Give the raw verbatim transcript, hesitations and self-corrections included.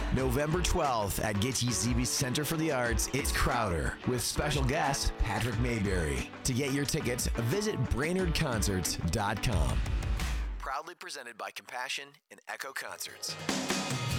November twelfth at Gitche-Zebe Center for the Arts, it's Crowder with special guest Patrick Mayberry. To get your tickets, visit Brainerd Concerts dot com. Proudly presented by Compassion and Echo Concerts.